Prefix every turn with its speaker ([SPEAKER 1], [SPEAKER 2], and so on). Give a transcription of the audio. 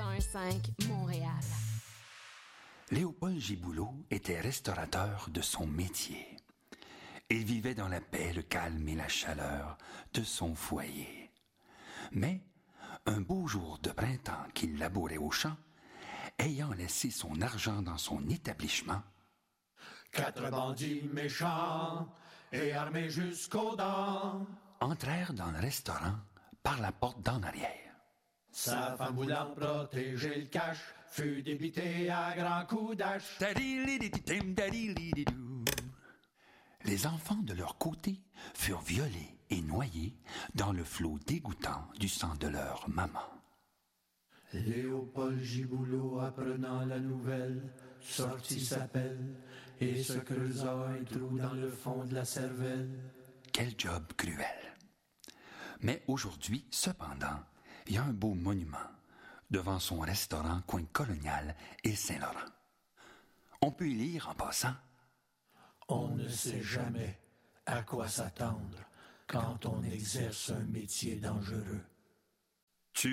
[SPEAKER 1] 1015 Montréal.
[SPEAKER 2] Léopold Giboulot était restaurateur de son métier. Il vivait dans la paix, le calme et la chaleur de son foyer. Mais, un beau jour de printemps qu'il labourait au champ, ayant laissé son argent dans son établissement,
[SPEAKER 3] 4 bandits méchants et armés jusqu'aux dents
[SPEAKER 2] entrèrent dans le restaurant par la porte d'en arrière.
[SPEAKER 3] Sa femme voulant protéger le cash fut débitée à grands coups d'hache.
[SPEAKER 2] Les enfants de leur côté furent violés et noyés dans le flot dégoûtant du sang de leur maman.
[SPEAKER 3] Léopold Giboulot, apprenant la nouvelle, sortit sa pelle et se creusa un trou dans le fond de la cervelle.
[SPEAKER 2] Quel job cruel! Mais aujourd'hui, cependant, il y a un beau monument devant son restaurant coin Colonial et Saint-Laurent. On peut y lire en passant:
[SPEAKER 3] On ne sait jamais à quoi s'attendre quand on exerce un métier dangereux.